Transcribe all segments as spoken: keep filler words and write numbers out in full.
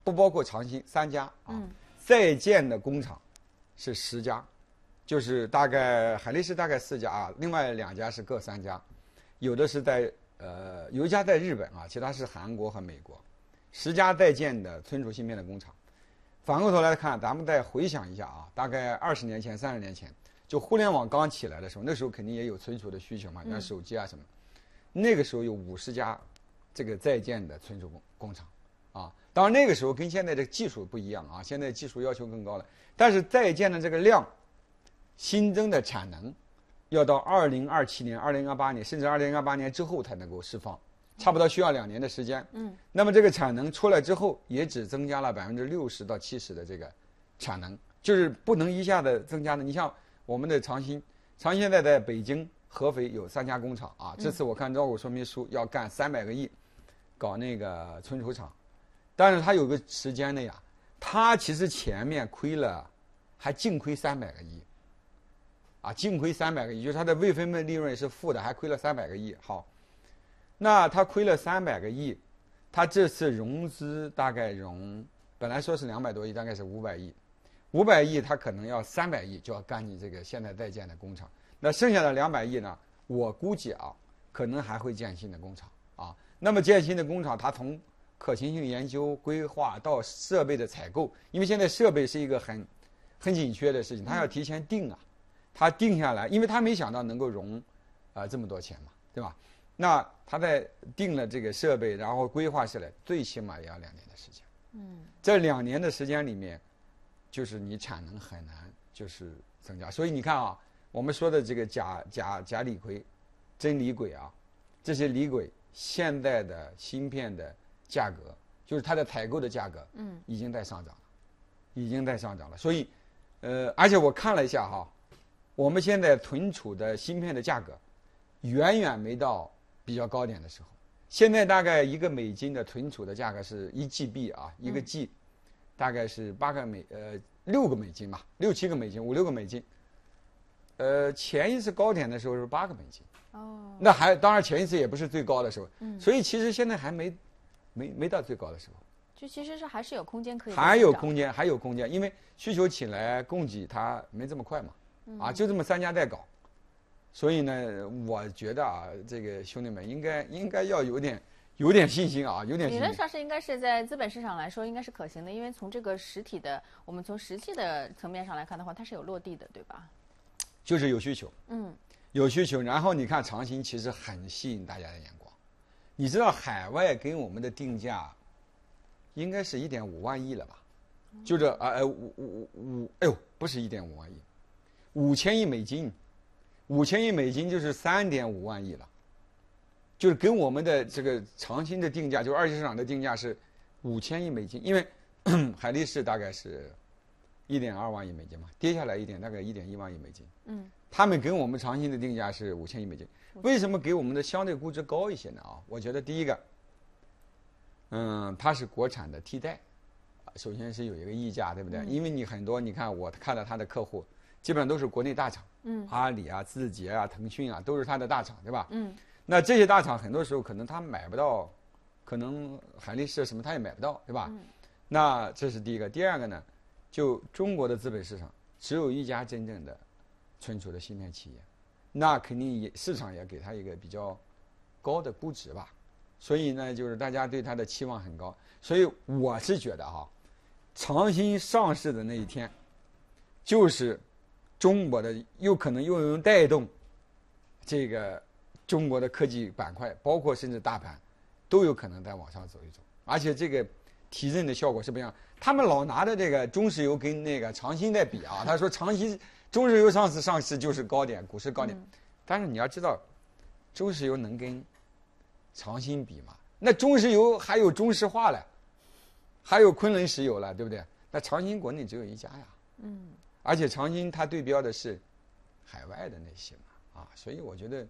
不包括长兴三家啊。 嗯、 在建的工厂是十家，就是大概海力士大概四家啊，另外两家是各三家，有的是在呃有一家在日本啊，其他是韩国和美国。十家在建的存储芯片的工厂。反过头来看，咱们再回想一下啊，大概二十年前、三十年前，就互联网刚起来的时候，那时候肯定也有存储的需求嘛，像手机啊什么。嗯、那个时候有五十家这个在建的存储工工厂，啊，当然那个时候跟现在这个技术不一样啊，现在技术要求更高了。但是在建的这个量，新增的产能，要到二零二七年、二零二八年，甚至二零二八年之后才能够释放。差不多需要两年的时间， 嗯， 那么这个产能出来之后，也只增加了百分之六十到七十的这个产能，就是不能一下子增加的。你像我们的长兴，长兴现在在北京、合肥有三家工厂啊。这次我看招股说明书要干三百个亿，搞那个存储厂，但是它有个时间的呀，它其实前面亏了，还净亏三百个亿，啊，净亏三百个亿，就是它的未分配利润是负的，还亏了三百个亿。好。那他亏了三百个亿，他这次融资大概融，本来说是两百多亿，大概是五百亿，五百亿他可能要三百亿就要干你这个现在在建的工厂，那剩下的两百亿呢，我估计啊，可能还会建新的工厂啊。那么建新的工厂，它从可行性研究、规划到设备的采购，因为现在设备是一个很很紧缺的事情，他要提前定啊，他定下来，因为他没想到能够融啊、呃、这么多钱嘛，对吧？那他在定了这个设备，然后规划下来，最起码也要两年的时间。 嗯， 这两年的时间里面，就是你产能很难就是增加。所以你看啊，我们说的这个钾钾钾锂硅、真锂轨啊，这些锂轨现在的芯片的价格，就是它的采购的价格， 嗯， 已经在上涨了，已经在上涨了。所以，呃，而且我看了一下哈，我们现在存储的芯片的价格，远远没到比较高点的时候，现在大概一个美金的存储的价格是一 G B 啊，一个 G，、嗯、大概是八个美呃六个美金吧，六七个美金，五六个美金。呃，前一次高点的时候是八个美金。哦。那还当然前一次也不是最高的时候，嗯。所以其实现在还没没没到最高的时候。 就其实是还是有空间可以。 还有空间，还有空间，因为需求起来，供给它没这么快嘛，嗯、啊，就这么三家在搞。所以呢，我觉得啊，这个兄弟们应该应该要有点有点信心啊，有点信心。 理论上是应该是在资本市场来说应该是可行的，因为从这个实体的，我们从实际的层面上来看的话，它是有落地的，对吧？ 就是有需求， 嗯， 有需求。然后你看长兴其实很吸引大家的眼光，你知道海外给我们的定价应该是一点五万亿了吧？嗯、就这啊呃五五五，哎呦，不是一点五万亿，五千亿美金。五千亿美金就是三点五万亿了，就是跟我们的这个长兴的定价，就是二级市场的定价是五千亿美金，因为海力士大概是一点二万亿美金嘛，跌下来一点，大概一点一万亿美金。嗯，他们跟我们长兴的定价是五千亿美金，为什么给我们的相对估值高一些呢？啊，我觉得第一个，嗯，它是国产的替代，首先是有一个溢价，对不对？嗯、因为你很多，你看我看了他的客户，基本上都是国内大厂。嗯，阿里啊、字节啊、腾讯啊，都是它的大厂，对吧？嗯，那这些大厂很多时候可能他买不到，可能海力士什么他也买不到，对吧？嗯，那这是第一个。第二个呢，就中国的资本市场只有一家真正的存储的芯片企业，那肯定也市场也给他一个比较高的估值吧。所以呢，就是大家对它的期望很高。所以我是觉得哈，长兴上市的那一天，就是中国的有可能又能带动这个中国的科技板块，包括甚至大盘，都有可能再往上走一走。而且这个提振的效果是不一样。他们老拿着这个中石油跟那个长兴在比啊，他说长兴中石油上次上市就是高点，股市高点。嗯、但是你要知道，中石油能跟长兴比吗？那中石油还有中石化了，还有昆仑石油了，对不对？那长兴国内只有一家呀。嗯。而且长兴它对标的是海外的那些嘛，啊，所以我觉得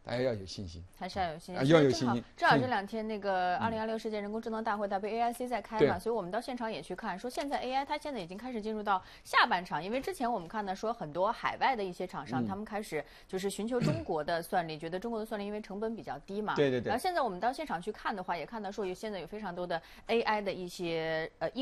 大家要有信心， 还是要有信心， 啊要有信心。 正好这两天那个二零二六世界人工智能大会 W A I C 在开嘛，所以我们到现场也去看，说现在 A I 它现在已经开始进入到下半场，因为之前我们看到说很多海外的一些厂商，他们开始就是寻求中国的算力，觉得中国的算力因为成本比较低嘛， 对对对。 然后现在我们到现场去看的话，也看到说有现在有非常多的 A I 的一些呃应